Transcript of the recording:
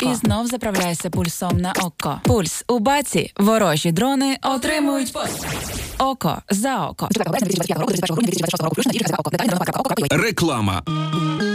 І знов заправляйся пульсом на око. Пульс у баці. Ворожі дрони отримують око за око. Реклама.